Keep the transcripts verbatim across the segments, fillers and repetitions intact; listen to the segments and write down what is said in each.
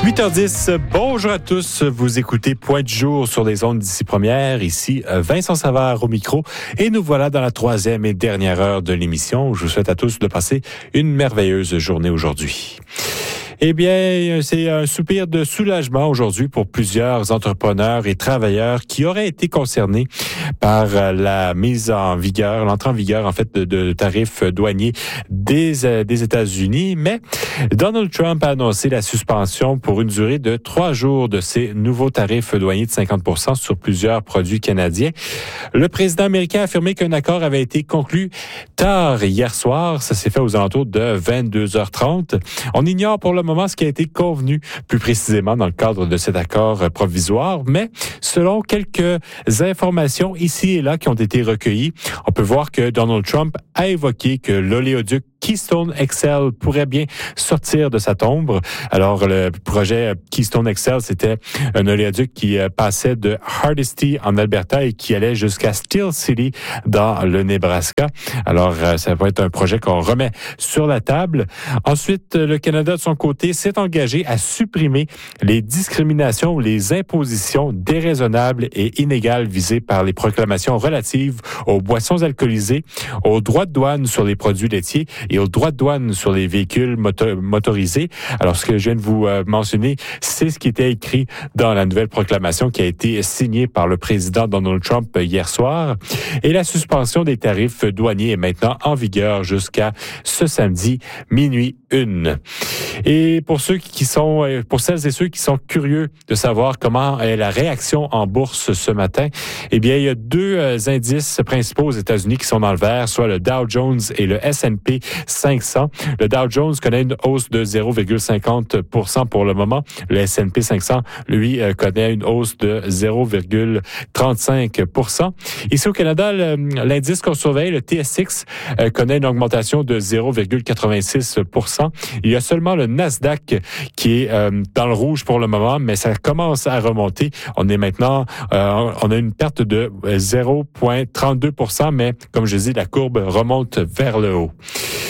huit heures dix, bonjour à tous. Vous écoutez Point du jour sur les ondes d'ici première. Ici Vincent Savard au micro. Et nous voilà dans la troisième et dernière heure de l'émission. Je vous souhaite à tous de passer une merveilleuse journée aujourd'hui. Eh bien, c'est un soupir de soulagement aujourd'hui pour plusieurs entrepreneurs et travailleurs qui auraient été concernés par la mise en vigueur, l'entrée en vigueur, en fait, de, de tarifs douaniers des, des États-Unis. Mais Donald Trump a annoncé la suspension pour une durée de trois jours de ces nouveaux tarifs douaniers de cinquante pour cent sur plusieurs produits canadiens. Le président américain a affirmé qu'un accord avait été conclu tard hier soir. Ça s'est fait aux alentours de vingt-deux heures trente. On ignore pour le moment ce qui a été convenu plus précisément dans le cadre de cet accord provisoire, mais selon quelques informations ici et là qui ont été recueillies, on peut voir que Donald Trump a évoqué que l'oléoduc Keystone X L pourrait bien sortir de sa tombe. Alors, le projet Keystone X L, c'était un oléoduc qui passait de Hardisty en Alberta et qui allait jusqu'à Steel City dans le Nebraska. Alors, ça va être un projet qu'on remet sur la table. Ensuite, le Canada, de son côté, s'est engagé à supprimer les discriminations ou les impositions déraisonnables et inégales visées par les proclamations relatives aux boissons alcoolisées, aux droits de douane sur les produits laitiers et aux droits de douane sur les véhicules moto- motorisés. Alors, ce que je viens de vous euh, mentionner, c'est ce qui était écrit dans la nouvelle proclamation qui a été signée par le président Donald Trump hier soir. Et la suspension des tarifs douaniers est maintenant en vigueur jusqu'à ce samedi, minuit une. Et pour ceux qui sont, pour celles et ceux qui sont curieux de savoir comment est la réaction en bourse ce matin, eh bien, il y a deux indices principaux aux États-Unis qui sont dans le vert, soit le Dow Jones et le S and P cinq cents. Le Dow Jones connaît une hausse de zéro virgule cinquante pour cent pour le moment. Le S and P cinq cents, lui, connaît une hausse de zéro virgule trente-cinq pour cent. Ici au Canada, l'indice qu'on surveille, le T S X, connaît une augmentation de zéro virgule quatre-vingt-six pour cent. Il y a seulement le Nasdaq qui est euh, dans le rouge pour le moment, mais ça commence à remonter. On est maintenant, euh, on a une perte de zéro virgule trente-deux pour cent, mais comme je dis, la courbe remonte vers le haut.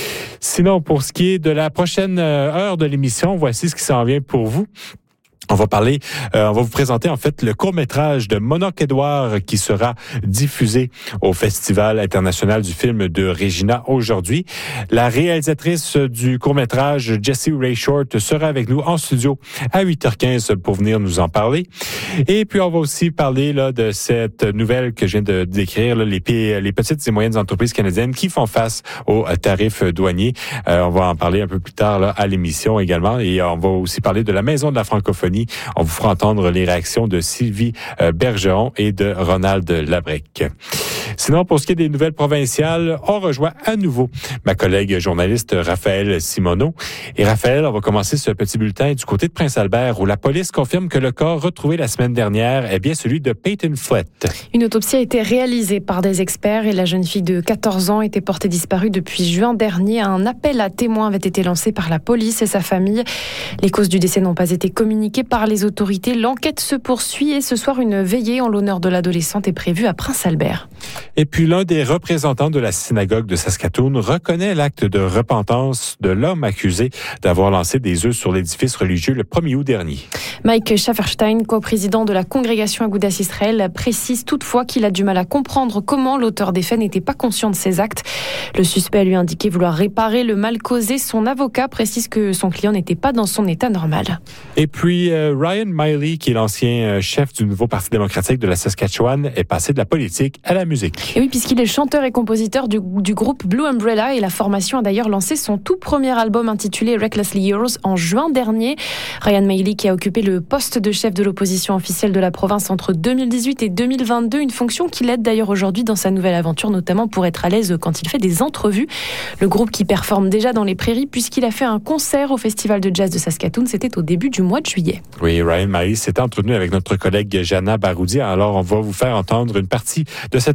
Sinon, pour ce qui est de la prochaine heure de l'émission, voici ce qui s'en vient pour vous. On va parler, euh, on va vous présenter en fait le court-métrage de Monique Édouard qui sera diffusé au Festival international du film de Regina aujourd'hui. La réalisatrice du court-métrage, Jessie Ray Short, sera avec nous en studio à huit heures quinze pour venir nous en parler. Et puis on va aussi parler là de cette nouvelle que je viens de décrire, là, les, les petites et moyennes entreprises canadiennes qui font face aux tarifs douaniers. Euh, on va en parler un peu plus tard là, à l'émission également. Et on va aussi parler de la Maison de la francophonie. On vous fera entendre les réactions de Sylvie Bergeron et de Ronald Labrec. Sinon, pour ce qui est des nouvelles provinciales, on rejoint à nouveau ma collègue journaliste Raphaël Simoneau. Et Raphaël, on va commencer ce petit bulletin du côté de Prince-Albert où la police confirme que le corps retrouvé la semaine dernière est bien celui de Peyton Flett. Une autopsie a été réalisée par des experts et la jeune fille de quatorze ans était portée disparue depuis juin dernier. Un appel à témoins avait été lancé par la police et sa famille. Les causes du décès n'ont pas été communiquées par les autorités. L'enquête se poursuit et ce soir, une veillée en l'honneur de l'adolescente est prévue à Prince-Albert. Et puis l'un des représentants de la synagogue de Saskatoon reconnaît l'acte de repentance de l'homme accusé d'avoir lancé des œufs sur l'édifice religieux le premier août dernier. Mike Schafferstein, coprésident de la congrégation Agudas Israël, précise toutefois qu'il a du mal à comprendre comment l'auteur des faits n'était pas conscient de ses actes. Le suspect a lui indiqué vouloir réparer le mal causé. Son avocat précise que son client n'était pas dans son état normal. Et puis euh, Ryan Miley, qui est l'ancien chef du nouveau Parti démocratique de la Saskatchewan, est passé de la politique à la musique. Et oui, puisqu'il est chanteur et compositeur du, du groupe Blue Umbrella et la formation a d'ailleurs lancé son tout premier album intitulé Recklessly Yours en juin dernier. Ryan Miley qui a occupé le poste de chef de l'opposition officielle de la province entre deux mille dix-huit et deux mille vingt-deux, une fonction qui l'aide d'ailleurs aujourd'hui dans sa nouvelle aventure, notamment pour être à l'aise quand il fait des entrevues. Le groupe qui performe déjà dans les prairies puisqu'il a fait un concert au Festival de Jazz de Saskatoon, c'était au début du mois de juillet. Oui, Ryan Miley s'est entretenu avec notre collègue Jana Baroudi, alors on va vous faire entendre une partie de cette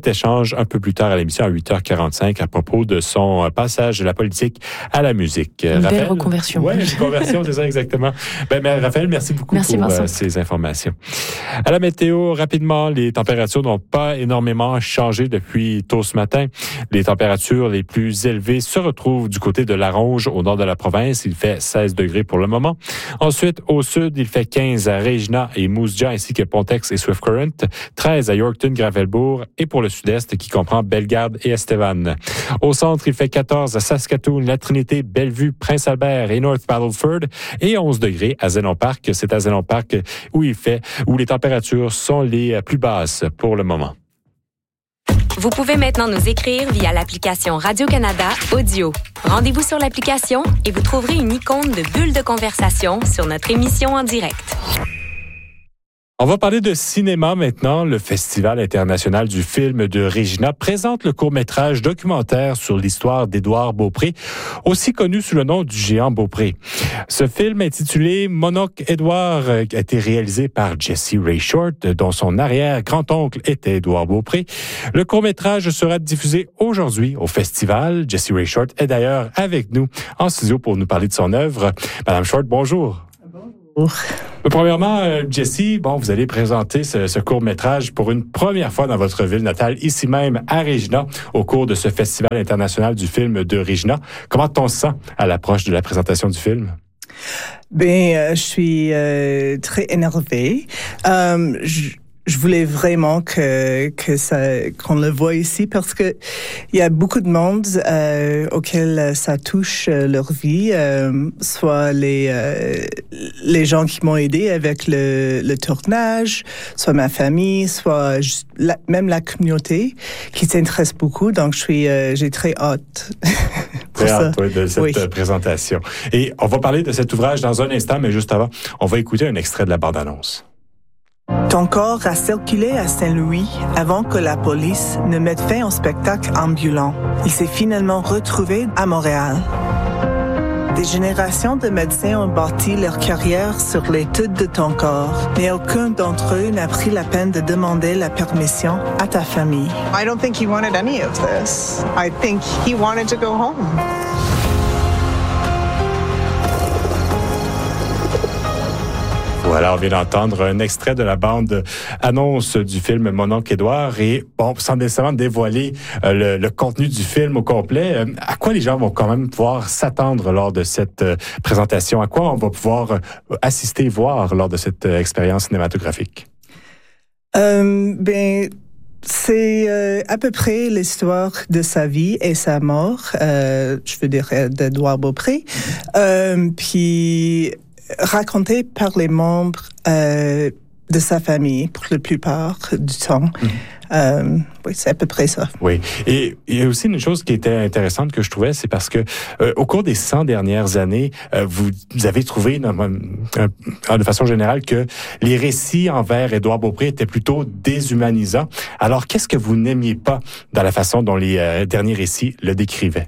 cet échange un peu plus tard à l'émission à huit heures quarante-cinq à propos de son passage de la politique à la musique. Une Raphaël, belle reconversion. Oui, une conversion, c'est ça exactement. Ben, mais Raphaël, merci beaucoup merci, pour euh, ces informations. À la météo, rapidement, les températures n'ont pas énormément changé depuis tôt ce matin. Les températures les plus élevées se retrouvent du côté de Laronge, au nord de la province. Il fait seize degrés pour le moment. Ensuite, au sud, il fait quinze à Regina et Moose Jaw, ainsi que Pontex et Swift Current, treize à Yorkton, Gravelbourg, et pour le sud-est, qui comprend Bellegarde et Estevan. Au centre, il fait quatorze à Saskatoon, La Trinité, Bellevue, Prince-Albert et North Battleford, et onze degrés à Zénon Park. C'est à Zénon Park où il fait, où les températures sont les plus basses pour le moment. Vous pouvez maintenant nous écrire via l'application Radio-Canada Audio. Rendez-vous sur l'application et vous trouverez une icône de bulle de conversation sur notre émission en direct. On va parler de cinéma maintenant. Le Festival international du film de Regina présente le court-métrage documentaire sur l'histoire d'Édouard Beaupré, aussi connu sous le nom du géant Beaupré. Ce film intitulé Monocle Édouard a été réalisé par Jesse Ray Short, dont son arrière-grand-oncle était Édouard Beaupré. Le court-métrage sera diffusé aujourd'hui au festival. Jesse Ray Short est d'ailleurs avec nous en studio pour nous parler de son œuvre. Madame Short, bonjour. Bonjour. Premièrement, euh, Jessie, bon, vous allez présenter ce, ce court-métrage pour une première fois dans votre ville natale, ici même à Regina, au cours de ce Festival international du film de Regina. Comment on se sent à l'approche de la présentation du film? Ben, euh, je suis euh, très énervée. Euh, je... Je voulais vraiment que que ça qu'on le voit ici parce que il y a beaucoup de monde euh, auquel ça touche euh, leur vie, euh, soit les euh, les gens qui m'ont aidé avec le le tournage, soit ma famille, soit juste la, même la communauté qui s'intéresse beaucoup. Donc je suis euh, j'ai très hâte. Très hâte, oui, de cette oui. présentation. Et on va parler de cet ouvrage dans un instant, mais juste avant, on va écouter un extrait de la bande-annonce. Ton corps a circulé à Saint-Louis avant que la police ne mette fin au spectacle ambulant. Il s'est finalement retrouvé à Montréal. Des générations de médecins ont bâti leur carrière sur l'étude de ton corps, mais aucun d'entre eux n'a pris la peine de demander la permission à ta famille. I don't think he wanted any of this. I think he wanted to go home. Voilà, on vient d'entendre un extrait de la bande-annonce du film Mon oncle Édouard et, bon, sans nécessairement dévoiler euh, le, le contenu du film au complet, euh, à quoi les gens vont quand même pouvoir s'attendre lors de cette euh, présentation? À quoi on va pouvoir euh, assister, voir lors de cette euh, expérience cinématographique? Euh, ben... C'est euh, à peu près l'histoire de sa vie et sa mort, euh, je veux dire d'Édouard Beaupré, euh, puis raconté par les membres euh, de sa famille pour la plupart du temps. Mmh. Euh, oui, c'est à peu près ça. Oui. Et il y a aussi une chose qui était intéressante que je trouvais, c'est parce que euh, au cours des cent dernières années, euh, vous, vous avez trouvé, euh, de façon générale, que les récits envers Édouard Beaupré étaient plutôt déshumanisants. Alors, qu'est-ce que vous n'aimiez pas dans la façon dont les euh, derniers récits le décrivaient?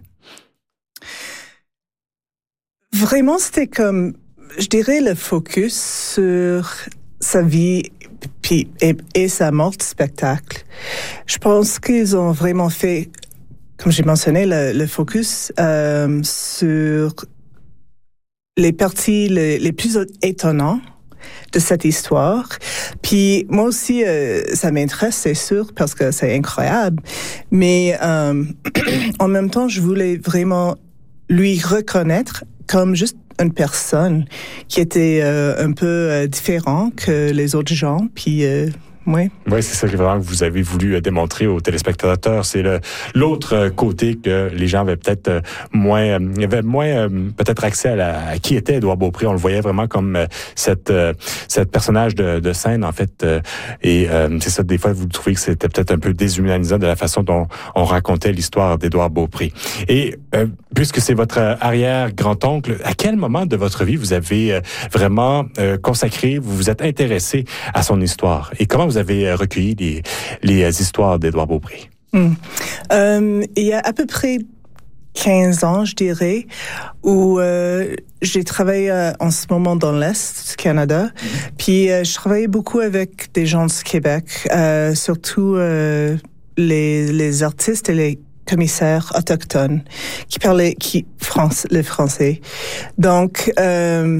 Vraiment, c'était comme, je dirais, le focus sur sa vie puis, et, et sa mort de spectacle. Je pense qu'ils ont vraiment fait, comme j'ai mentionné, le, le focus euh, sur les parties les, les plus étonnantes de cette histoire. Puis moi aussi, euh, ça m'intéresse, c'est sûr, parce que c'est incroyable. Mais euh, en même temps, je voulais vraiment lui reconnaître comme juste une personne qui était euh, un peu euh, différent que les autres gens, puis euh, oui. Oui, c'est ça que vraiment vous avez voulu démontrer aux téléspectateurs. C'est le, l'autre côté que les gens avaient peut-être moins, il y avait moins peut-être accès à, la, à qui était Édouard Beaupré. On le voyait vraiment comme cette, cette personnage de, de scène, en fait. Et euh, c'est ça, des fois, vous trouvez que c'était peut-être un peu déshumanisant de la façon dont on racontait l'histoire d'Édouard Beaupré. Et euh, puisque c'est votre arrière-grand-oncle, à quel moment de votre vie vous avez vraiment euh, consacré, vous vous êtes intéressé à son histoire? Et comment vous Vous avez recueilli les, les histoires d'Édouard Beaupré? Mmh. Euh, il y a à peu près quinze ans, je dirais, où euh, j'ai travaillé euh, en ce moment dans l'Est du Canada. Mmh. Puis euh, je travaillais beaucoup avec des gens du Québec, euh, surtout euh, les, les artistes et les commissaires autochtones qui parlaient qui, France, le français. Donc, euh,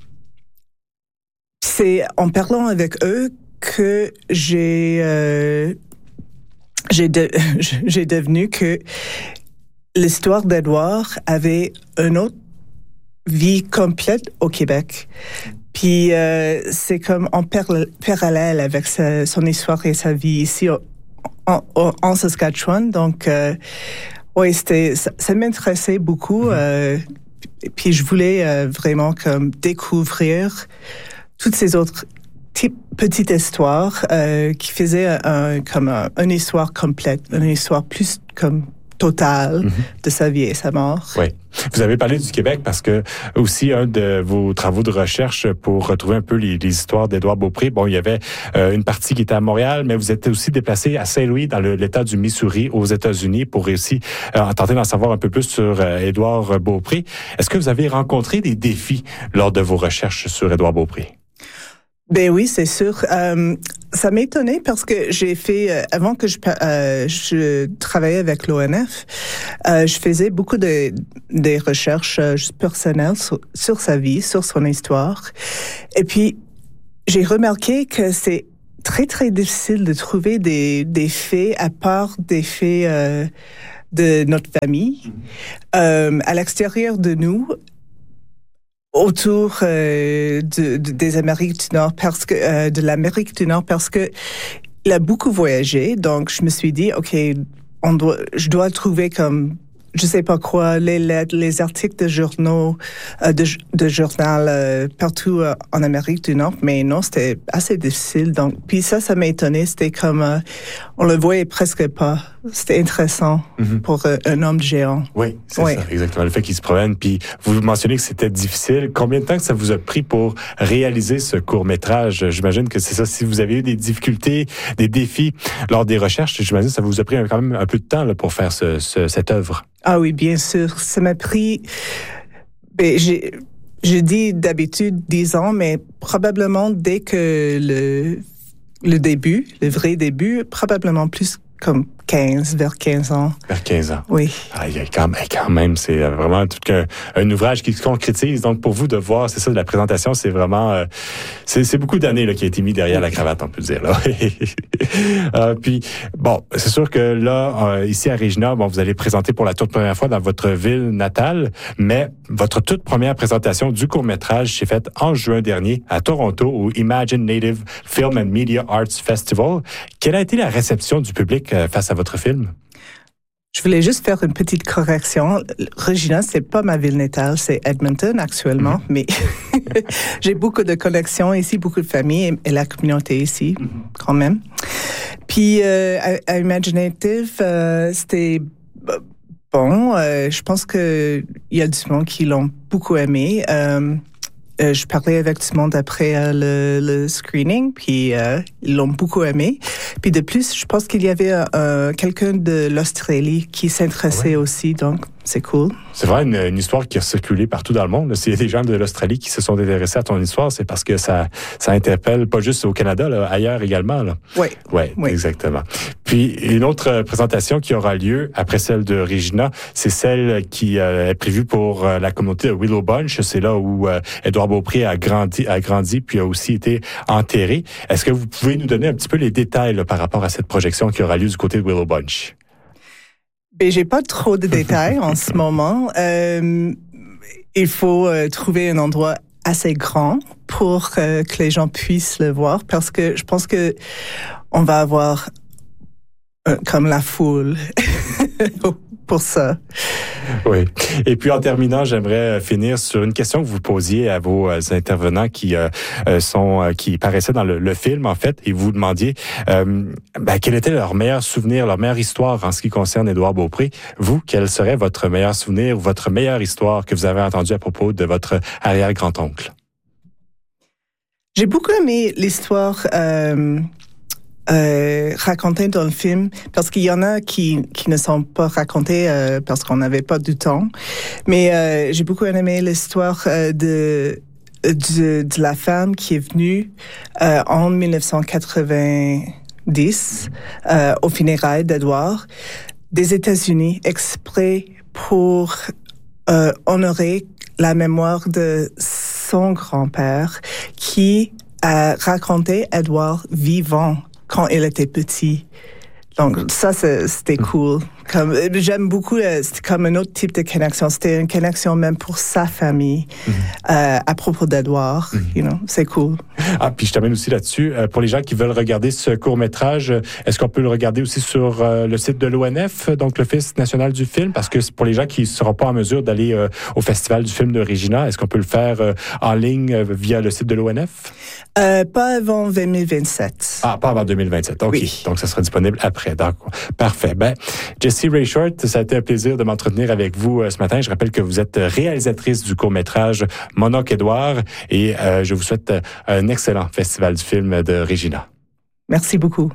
c'est en parlant avec eux que j'ai euh, j'ai de, j'ai devenu que l'histoire d'Édouard avait une autre vie complète au Québec. Puis euh, c'est comme en par- parallèle avec sa, son histoire et sa vie ici en, en, en Saskatchewan. Donc, euh, oui, c'était ça, ça m'intéressait beaucoup. Euh, puis je voulais euh, vraiment comme découvrir toutes ces autres types, petites histoires euh, qui faisaient un, comme un, une histoire complète, une histoire plus comme totale mm-hmm. de sa vie et sa mort. Oui. Vous avez parlé du Québec parce que aussi un de vos travaux de recherche pour retrouver un peu les, les histoires d'Édouard Beaupré, bon, il y avait euh, une partie qui était à Montréal, mais vous êtes aussi déplacé à Saint-Louis dans le, l'État du Missouri aux États-Unis pour aussi euh, tenter d'en savoir un peu plus sur euh, Édouard Beaupré. Est-ce que vous avez rencontré des défis lors de vos recherches sur Édouard Beaupré? Ben oui, c'est sûr. Euh, ça m'étonnait parce que j'ai fait, euh, avant que je, euh, je travaillais avec l'O N F, euh, je faisais beaucoup de des recherches euh, personnelles sur, sur sa vie, sur son histoire. Et puis, j'ai remarqué que c'est très, très difficile de trouver des, des faits, à part des faits euh, de notre famille, euh, à l'extérieur de nous, autour euh, de, de, des Amériques du Nord, parce que euh, de l'Amérique du Nord, parce que il a beaucoup voyagé. Donc, je me suis dit, ok, on doit, je dois trouver comme, je sais pas quoi, les lettres, les articles de journaux, euh, de, de journal euh, partout euh, en Amérique du Nord. Mais non, c'était assez difficile. Donc, puis ça, ça m'a étonné. C'était comme, euh, on le voyait presque pas. C'était intéressant mm-hmm. pour euh, un homme géant. Oui, c'est oui. ça, exactement. Le fait qu'il se promène. Puis vous mentionnez que c'était difficile. Combien de temps que ça vous a pris pour réaliser ce court-métrage? J'imagine que c'est ça. Si vous avez eu des difficultés, des défis lors des recherches, j'imagine que ça vous a pris quand même un peu de temps là, pour faire ce, ce, cette œuvre. Ah oui, bien sûr. Ça m'a pris... Ben, j'ai, je dis d'habitude dix ans, mais probablement dès que le, le début, le vrai début, probablement plus comme quinze, vers quinze ans. Vers quinze ans. Oui. Ah, il y a quand même, quand même c'est vraiment tout un, un ouvrage qui se concrétise. Donc, pour vous de voir, c'est ça, de la présentation, c'est vraiment, euh, c'est, c'est beaucoup d'années là, qui a été mis derrière la cravate, on peut dire. Là. euh, puis, bon, c'est sûr que là, euh, ici à Regina, bon, vous allez présenter pour la toute première fois dans votre ville natale, mais votre toute première présentation du court-métrage s'est faite en juin dernier à Toronto au Imagine Native Film and Media Arts Festival. Quelle a été la réception du public euh, face à votre film? Je voulais juste faire une petite correction. Regina, c'est pas ma ville natale, c'est Edmonton actuellement, mm-hmm. mais j'ai beaucoup de connexions ici, beaucoup de familles et, et la communauté ici, mm-hmm. quand même. Puis euh, à, à Imaginative, euh, c'était bon. Euh, je pense que il y a du monde qui l'ont beaucoup aimé. Euh, Euh, je parlais avec tout le monde après euh, le, le screening, puis euh, ils l'ont beaucoup aimé. Puis de plus, je pense qu'il y avait euh, quelqu'un de l'Australie qui s'intéressait ouais. aussi, donc c'est cool. C'est vrai une, une histoire qui a circulé partout dans le monde. S'il y a des gens de l'Australie qui se sont intéressés à ton histoire, c'est parce que ça, ça interpelle pas juste au Canada, là, ailleurs également. Là. Oui. Ouais, oui, exactement. Puis une autre présentation qui aura lieu après celle de Regina, c'est celle qui euh, est prévue pour euh, la communauté de Willow Bunch. C'est là où euh, Édouard Beaupré a grandi, a grandi puis a aussi été enterré. Est-ce que vous pouvez nous donner un petit peu les détails là, par rapport à cette projection qui aura lieu du côté de Willow Bunch? Ben, j'ai pas trop de détails en ce moment. Euh, il faut euh, trouver un endroit assez grand pour euh, que les gens puissent le voir, parce que je pense que on va avoir euh, comme la foule pour ça. Oui. Et puis en terminant, j'aimerais finir sur une question que vous posiez à vos euh, intervenants qui euh, sont euh, qui paraissaient dans le, le film en fait, et vous demandiez euh, ben, quel était leur meilleur souvenir, leur meilleure histoire en ce qui concerne Édouard Beaupré. Vous, quel serait votre meilleur souvenir ou votre meilleure histoire que vous avez entendue à propos de votre arrière-grand-oncle? J'ai beaucoup aimé l'histoire euh, euh, racontée dans le film, parce qu'il y en a qui qui ne sont pas racontées euh, parce qu'on n'avait pas du temps. Mais euh, j'ai beaucoup aimé l'histoire euh, de, de de la femme qui est venue euh, en dix-neuf cent quatre-vingt dix, euh, aux funérailles d'Edward, des États-Unis, exprès pour euh, honorer la mémoire de son grand-père qui a raconté Edward vivant quand il était petit. Donc ça, c'était cool. Comme, j'aime beaucoup, c'était comme un autre type de connexion. C'était une connexion même pour sa famille mm-hmm. euh, à propos d'Edward. Mm-hmm. You know, c'est cool. Ah, puis je termine aussi là-dessus. Euh, pour les gens qui veulent regarder ce court-métrage, est-ce qu'on peut le regarder aussi sur euh, le site de l'O N F, donc l'Office national du film? Parce que pour les gens qui ne seront pas en mesure d'aller euh, au Festival du film de Regina, est-ce qu'on peut le faire euh, en ligne euh, via le site de l'O N F? Euh, pas avant deux mille vingt-sept. Ah, pas avant deux mille vingt-sept. OK. Oui. Donc, ça sera disponible après. D'accord. Parfait. Ben, Jessie Rayshort, ça a été un plaisir de m'entretenir avec vous euh, ce matin. Je rappelle que vous êtes réalisatrice du court-métrage Mon oncle Édouard et euh, je vous souhaite euh, un excellent Festival du film de Regina. Merci beaucoup.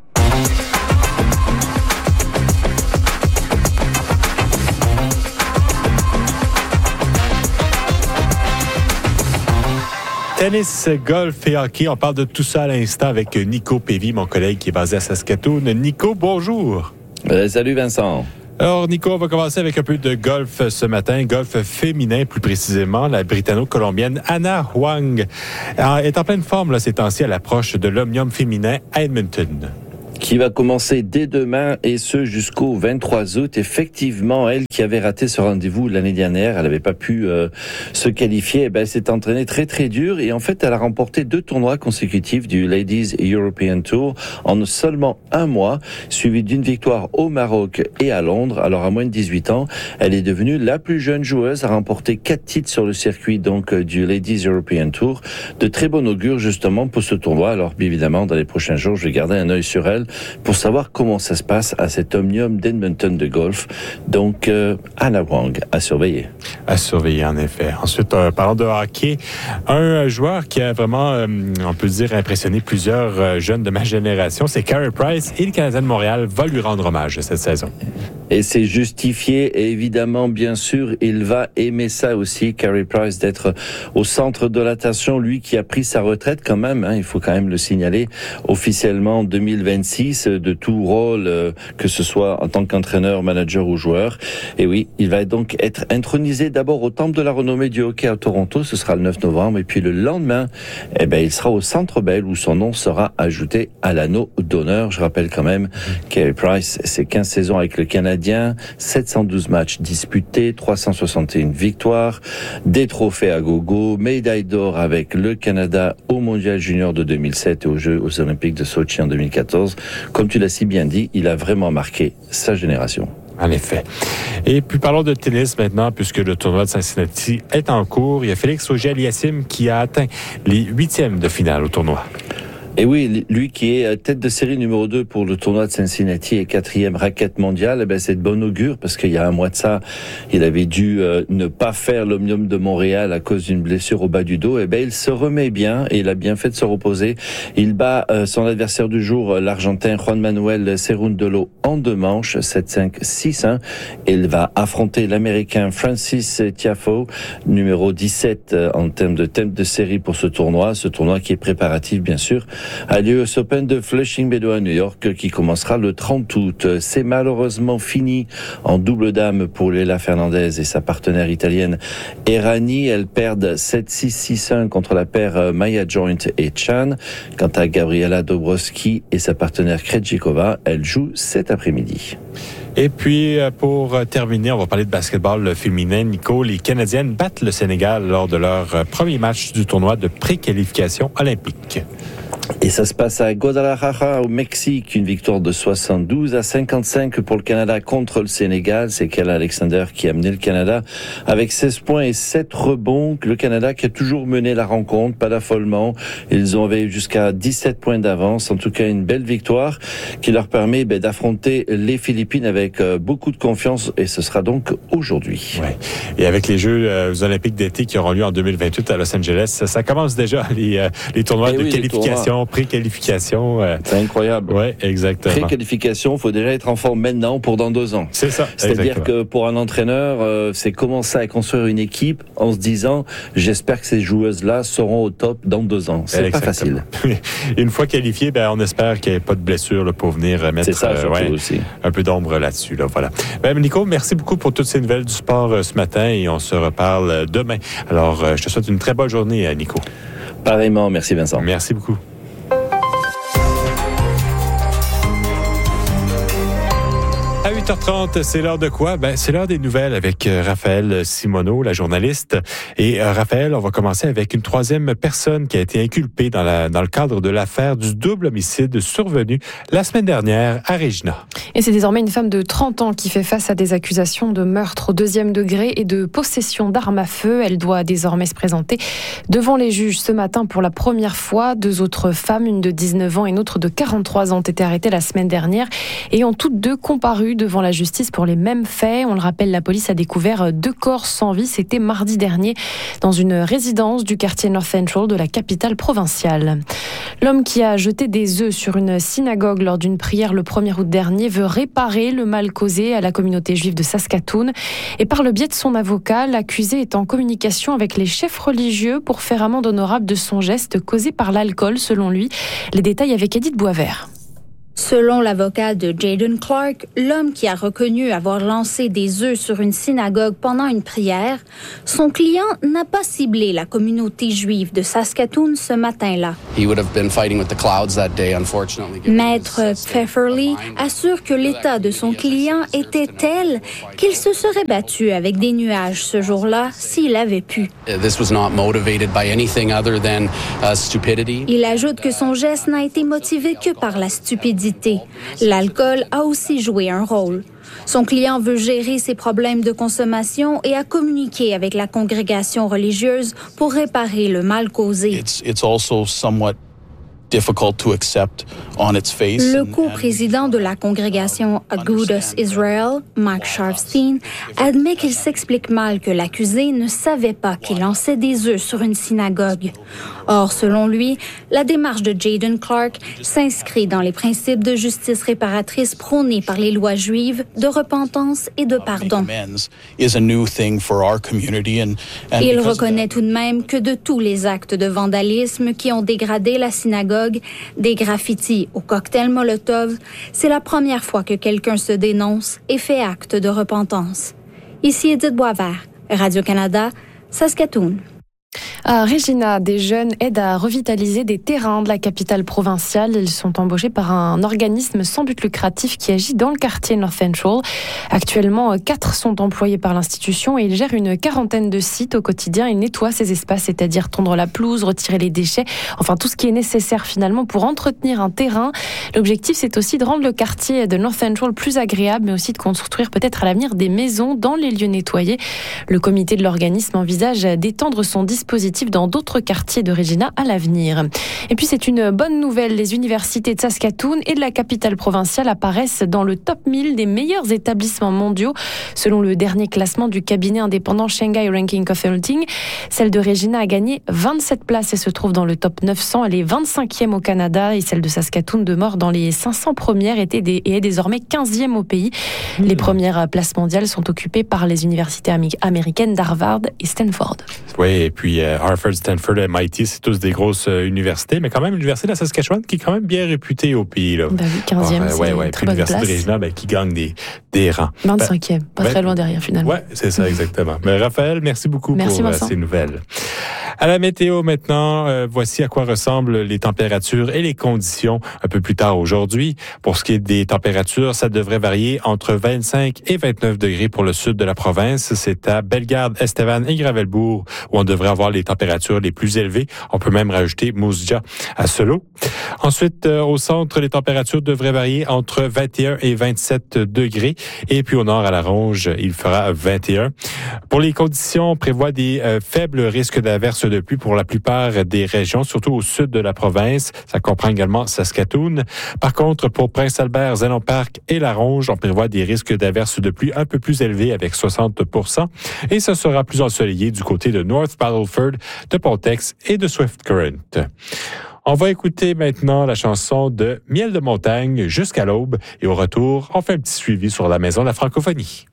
Tennis, golf et hockey, on parle de tout ça à l'instant avec Nico Pévy, mon collègue qui est basé à Saskatoon. Nico, bonjour. Euh, salut Vincent. Alors Nico, on va commencer avec un peu de golf ce matin, golf féminin plus précisément. La britanno-colombienne Hannah Huang est en pleine forme là, ces temps-ci à l'approche de l'Omnium féminin à Edmonton. Qui va commencer dès demain et ce jusqu'au vingt-trois août. Effectivement, elle qui avait raté ce rendez-vous l'année dernière, elle n'avait pas pu euh, se qualifier, eh ben, elle s'est entraînée très très dur et en fait elle a remporté deux tournois consécutifs du Ladies European Tour en seulement un mois, suivi d'une victoire au Maroc et à Londres. Alors à moins de dix-huit ans, elle est devenue la plus jeune joueuse à remporter quatre titres sur le circuit donc du Ladies European Tour. De très bon augure justement pour ce tournoi. Alors évidemment, dans les prochains jours, je vais garder un œil sur elle pour savoir comment ça se passe à cet Omnium d'Edmonton de golf. Donc, euh, Hannah Huang à surveiller. À surveiller, en effet. Ensuite, euh, parlons de hockey. Un joueur qui a vraiment, euh, on peut dire, impressionné plusieurs euh, jeunes de ma génération, c'est Carey Price. Et le Canadien de Montréal va lui rendre hommage cette saison. Et c'est justifié. Et évidemment, bien sûr, il va aimer ça aussi, Carey Price, d'être au centre de l'attention. Lui qui a pris sa retraite quand même, hein, il faut quand même le signaler, officiellement en deux mille vingt-six, de tout rôle, euh, que ce soit en tant qu'entraîneur, manager ou joueur. Et oui, il va donc être intronisé d'abord au Temple de la renommée du hockey à Toronto, ce sera le neuf novembre, et puis le lendemain, eh ben, il sera au Centre Bell où son nom sera ajouté à l'anneau d'honneur. Je rappelle quand même, Carey Price, c'est quinze saisons avec le Canadien, sept cent douze matchs disputés, trois cent soixante et une victoires, des trophées à gogo, médaille d'or avec le Canada au Mondial Junior de deux mille sept et aux Jeux aux Olympiques de Sochi en deux mille quatorze. Comme tu l'as si bien dit, il a vraiment marqué sa génération. En effet. Et puis parlons de tennis maintenant, puisque le tournoi de Cincinnati est en cours. Il y a Félix Auger-Aliassime qui a atteint les huitièmes de finale au tournoi. Et oui, lui qui est tête de série numéro deux pour le tournoi de Cincinnati et quatrième raquette mondiale, eh ben c'est de bon augure parce qu'il y a un mois de ça, il avait dû euh, ne pas faire l'Omnium de Montréal à cause d'une blessure au bas du dos. Et ben il se remet bien et il a bien fait de se reposer. Il bat euh, son adversaire du jour, l'Argentin Juan Manuel Cerundolo en deux manches, sept cinq, six un. Il va affronter l'Américain Francis Tiafoe, numéro dix-sept euh, en termes de thème de série pour ce tournoi. Ce tournoi qui est préparatif bien sûr à l'U S Open de Flushing Meadows à New York qui commencera le trente août. C'est malheureusement fini en double dame pour Leila Fernandez et sa partenaire italienne Errani. Elles perdent sept six, six un contre la paire Maya Joint et Chan. Quant à Gabriela Dabrowski et sa partenaire Krejcikova, elles jouent cet après-midi. Et puis, pour terminer, on va parler de basketball féminin. Nico, les Canadiennes battent le Sénégal lors de leur premier match du tournoi de pré-qualification olympique. Et ça se passe à Guadalajara, au Mexique. Une victoire de soixante-douze à cinquante-cinq pour le Canada contre le Sénégal. C'est Kayla Alexander qui a mené le Canada avec seize points et sept rebonds. Le Canada qui a toujours mené la rencontre, pas d'affolement. Ils ont eu jusqu'à dix-sept points d'avance. En tout cas, une belle victoire qui leur permet ben, d'affronter les Philippines avec euh, beaucoup de confiance. Et ce sera donc aujourd'hui. Ouais. Et avec les Jeux euh, olympiques d'été qui auront lieu en deux mille vingt-huit à Los Angeles, ça, ça commence déjà les, euh, les tournois et de oui, qualification qualification, pré-qualification. Euh, c'est incroyable. Oui, exactement. Pré-qualification, il faut déjà être en forme maintenant pour dans deux ans. C'est ça. C'est-à-dire exactement. que pour un entraîneur, euh, c'est commencer à construire une équipe en se disant, j'espère que ces joueuses-là seront au top dans deux ans. C'est exactement. pas facile. Une fois qualifié, ben, on espère qu'il n'y ait pas de blessure là, pour venir mettre c'est ça, euh, ouais, aussi. un peu d'ombre là-dessus. Là, voilà. Ben, Nico, merci beaucoup pour toutes ces nouvelles du sport euh, ce matin et on se reparle euh, demain. Alors, euh, je te souhaite une très bonne journée, euh, Nico. Pareillement, merci Vincent. Merci beaucoup. À huit heures trente, c'est l'heure de quoi? Ben, c'est l'heure des nouvelles avec Raphaël Simoneau, la journaliste. Et euh, Raphaël, on va commencer avec une troisième personne qui a été inculpée dans, la, dans le cadre de l'affaire du double homicide survenu la semaine dernière à Regina. Et c'est désormais une femme de trente ans qui fait face à des accusations de meurtre au deuxième degré et de possession d'armes à feu. Elle doit désormais se présenter devant les juges ce matin pour la première fois. Deux autres femmes, une de dix-neuf ans et une autre de quarante-trois ans, ont été arrêtées la semaine dernière et ont toutes deux comparu devant la justice pour les mêmes faits. On le rappelle, la police a découvert deux corps sans vie. C'était mardi dernier dans une résidence du quartier North Central de la capitale provinciale. L'homme qui a jeté des œufs sur une synagogue lors d'une prière le premier août dernier veut réparer le mal causé à la communauté juive de Saskatoon. Et par le biais de son avocat, l'accusé est en communication avec les chefs religieux pour faire amende honorable de son geste causé par l'alcool, selon lui. Les détails avec Edith Boisvert. Selon l'avocat de Jaden Clark, l'homme qui a reconnu avoir lancé des œufs sur une synagogue pendant une prière, son client n'a pas ciblé la communauté juive de Saskatoon ce matin-là. Maître Pfefferly assure que l'état de son client était tel qu'il se serait battu avec des nuages ce jour-là s'il avait pu. Il ajoute que son geste n'a été motivé que par la stupidité. L'alcool a aussi joué un rôle. Son client veut gérer ses problèmes de consommation et a communiqué avec la congrégation religieuse pour réparer le mal causé. It's, it's also somewhat difficult to accept on its face. Le co-président de la congrégation Agudas Israel, Mike Sharfstein, admet qu'il s'explique mal que l'accusé ne savait pas qu'il lançait des œufs sur une synagogue. Or, selon lui, la démarche de Jaden Clark s'inscrit dans les principes de justice réparatrice prônés par les lois juives de repentance et de pardon. Il reconnaît tout de même que de tous les actes de vandalisme qui ont dégradé la synagogue, des graffitis au cocktail Molotov, c'est la première fois que quelqu'un se dénonce et fait acte de repentance. Ici Edith Boisvert, Radio-Canada, Saskatoon. À Regina, des jeunes aident à revitaliser des terrains de la capitale provinciale. Ils sont embauchés par un organisme sans but lucratif qui agit dans le quartier North Central. Actuellement, quatre sont employés par l'institution et ils gèrent une quarantaine de sites au quotidien. Ils nettoient ces espaces, c'est-à-dire tondre la pelouse, retirer les déchets, enfin tout ce qui est nécessaire finalement pour entretenir un terrain. L'objectif, c'est aussi de rendre le quartier de North Central plus agréable, mais aussi de construire peut-être à l'avenir des maisons dans les lieux nettoyés. Le comité de l'organisme envisage d'étendre son dispositif dans d'autres quartiers de Regina à l'avenir. Et puis c'est une bonne nouvelle, les universités de Saskatoon et de la capitale provinciale apparaissent dans le top mille des meilleurs établissements mondiaux. Selon le dernier classement du cabinet indépendant Shanghai Ranking Consulting, celle de Regina a gagné vingt-sept places et se trouve dans le top neuf cents. Elle est vingt-cinquième au Canada et celle de Saskatoon demeure dans les cinq cents premières et est désormais quinzième au pays. Mmh. Les premières places mondiales sont occupées par les universités américaines d'Harvard et Stanford. Oui, et puis euh, Harvard, Stanford, M I T, c'est tous des grosses euh, universités, mais quand même l'université de la Saskatchewan qui est quand même bien réputée au pays. Là. Ben oui, quinzième, Alors, euh, c'est ouais, ouais. une très Puis bonne l'université place. de Regina, ben, qui gagne des, des rangs. vingt-cinquième, ben, pas ben, très loin derrière finalement. Oui, c'est ça exactement. Mais Raphaël, merci beaucoup merci, pour euh, Vincent. ces nouvelles. À la météo maintenant, euh, voici à quoi ressemblent les températures et les conditions un peu plus tard aujourd'hui. Pour ce qui est des températures, ça devrait varier entre vingt-cinq et vingt-neuf degrés pour le sud de la province. C'est à Bellegarde, Estevan et Gravelbourg où on devrait avoir les températures les plus élevées. On peut même rajouter Moose-Jaw à Solo. Ensuite, euh, au centre, les températures devraient varier entre vingt et un et vingt-sept degrés. Et puis au nord, à la Ronge, il fera vingt et un. Pour les conditions, on prévoit des euh, faibles risques d'averses de pluie pour la plupart des régions, surtout au sud de la province. Ça comprend également Saskatoon. Par contre, pour Prince-Albert, Zénon Park et la Ronge, on prévoit des risques d'averses de pluie un peu plus élevés avec soixante pour cent. Et ce sera plus ensoleillé du côté de North Battleford, de Pontex et de Swift Current. On va écouter maintenant la chanson de Miel de montagne jusqu'à l'aube. Et au retour, on fait un petit suivi sur la Maison de la francophonie.